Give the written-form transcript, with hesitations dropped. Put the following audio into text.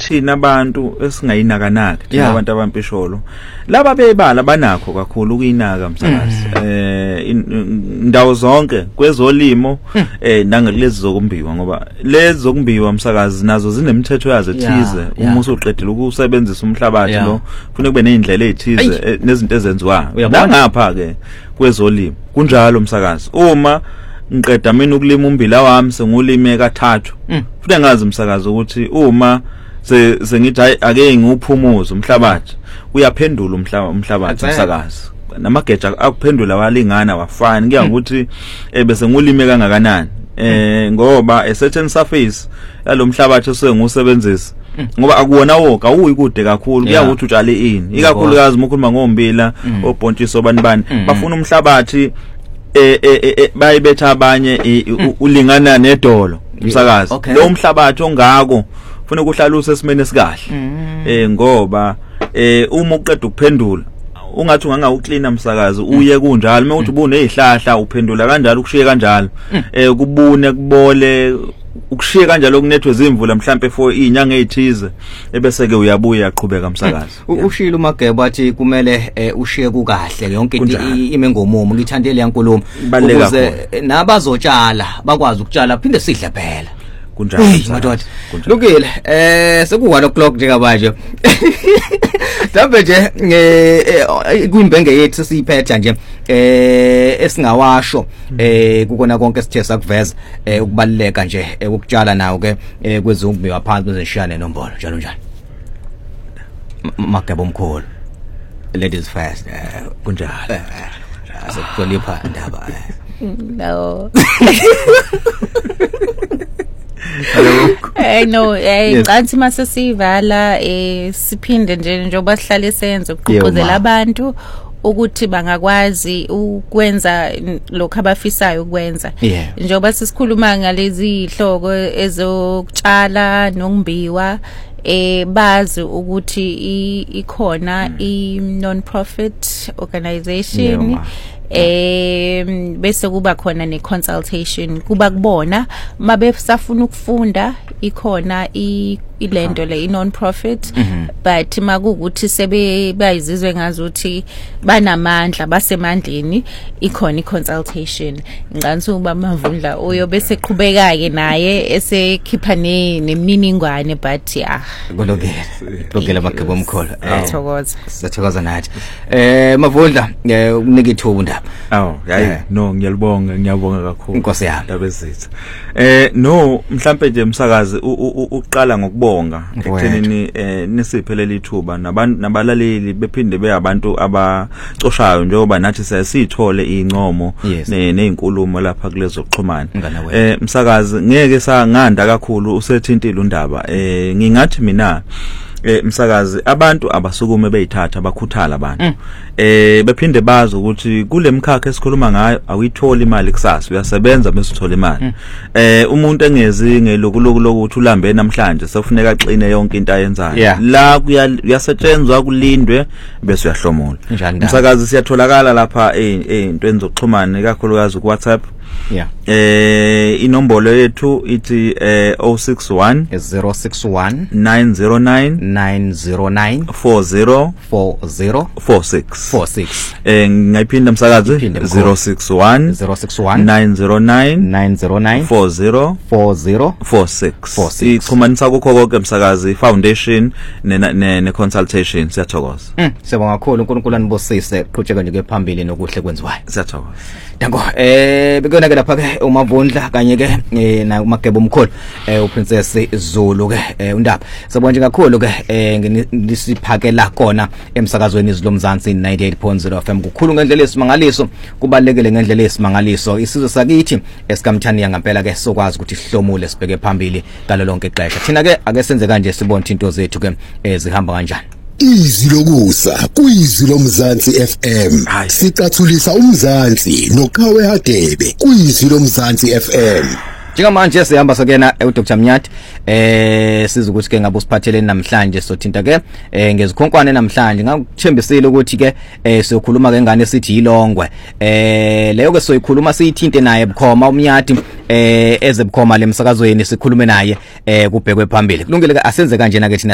thina abantu esingayinakanaki abantu abampisholo laba bebala banakho kakhulu ukuyinaka msakazi indawo zonke kwezolimo nangelezi zokumbiwa ngoba lezi zokumbiwa msakazi nazo zinemithetho yazo ethize uma usuqedile ukusebenzisa umhlabathi lo kufanele kube nezindlela ezithize nezinto ezenziwayo ngapha ke kwezolimo kunjalo msakazi uma ngiqeda mina ukulima umbila wami sengulime kathathu futhi ngazi msakazi ukuthi uma sengithi ake ngiuphumuza umhlabathi uyaphendula umhlabathi msakazi namageja akuphendula walingana wafana kuya ukuthi bese ngulime kangakanani ngoba a certain surface yalomhlabathi osengusebenzisa ngoba akuwona wonke awuyikude kakhulu kuya ukuthi utshale ini ikakhulukazi uma ukhuluma ngombila obhontshisi obanibani bafuna umhlabathi bayibetha abanye ulingana nedolo umsakazi lo umhlabathi ongako ufuna ukuhlala usesimene esikahle ngoba uma uqeda ukuphendula ungathi ungangawuklina msakazi uye kunjalo uma uthi ubunezihlahla uphendula kanjalo ukushiye kanjalo kubune kubole ukushiye kanjalo kunethwe izimvula mhlambe for inyanga ezithize ebese ke uyabuya yaqhubeka msakazi ushilo Mageba wathi kumele ushiye kukahle yonke into ime ngomumo ngithandele yankulumo ukuze nabazotshala bakwazi ukutshala phinde sidle phela kunjalo madoda lokile sekuwala o'clock nje kabanje Dambe nje kwimbenge yethu siyiphetha nje esingawasho kukona konke sithe sakuveza ukubaluleka nje ukutshala nawo ke kwezumbiwa phansi bezeshiyane nombolo njalo njalo Mageba omkhulu ladies first kunjalo asekulipha indaba no no ngicathi mase sivala siphinde nje njoba sihlale senze ukuqhubuzela abantu ukuthi bangakwazi ukwenza lokho abafisayo ukwenza njoba sisikhuluma ngalezi ihloko ezokutshala nokumbiwa bazi ukuthi ikhona i non-profit organization bese kuba khona ne consultation kuba kubona mabe safuna ukufunda ikhona ilento le non-profit but makukuthi sebe bayizizwe ngazuthi banamandla basemandleni ikhona i-consultation ngicansi uba Mavundla uyo bese qhubeka ke naye esekhipha nemininingwane but kulungela Mageba omkhulu sithokoza nathi Mavundla ukunike ithuba ndaba yayi no ngiyabonga kakhulu inkosi yami ndaba ezitha no mhlambe nje umsakazi uqala ngokubonga ekuthenini nisiphelele ithuba nabalaleli bephinde beyabantu abacoshayo njengoba nathi siyithole incomo nezinkulumo lapha kulezo kuxhumana msakazi ngeke sanganda kakhulu usethintile undaba ngingathi mina msakazi abantu abasukume beyithatha bakhuthala abantu bephinde bazi ukuthi kule mkhakha esikhuluma ngayo awuyithola imali kusasa uyasebenza bese uthola imali umuntu engezi ngelokuthi ulambe namhlanje sofuneka axine yonke into ayenzayo la kuyasetshenzwa kulindwe bese uyahlomula msakazi siyatholakala lapha entweni zokuxhumana ikakhulukazi ku WhatsApp inombolo yethu ithi 061 909 4046 ngayiphinda msakazi 061 909 4046 ixhumanisa kukho konke msakazi foundation ne consultation siyathokoza siyabonga kakhulu uNkulunkulu anibusise qhubeka nje phambili nokuhle kwenziwayo siyathokoza dango bekona ke lapha ke uMavundla kanye ke na uMageba omkhulu uPrincess Zulu ke undaba sabona nje kakhulu ke nisiphakela kona emsakazweni izilomzansi 98.0 FM kukhulu ngendlela esimangaliso kubalekele ngendlela esimangaliso isizwe sakithi esikamthaniya ngempela ke sokwazi ukuthi sihlomule sibheke phambili ngalo lonke ixesha thina ke ake senze kanje sibone into zethu ke zihamba kanjani Izwi lokusa kuyizwi lomzansi FM sicathulisa umzansi noqhawe hadebe kuyizwi lomzansi FM njengamanje sihamba sokena uDr Mnyathi siza ukuthi ke ngabe usiphatheleni namhlanje sothinta ke ngezikhonkwane namhlanje ngakuthembisile ukuthi ke siyokhuluma ke ngane sithi yilongwe leyo ke soyikhuluma siyithinte naye bukhoma uMnyathi ezebukhoma lemsakazweni sikhulume naye kubhekwe phambili kulungile ke asenze kanjena ke thina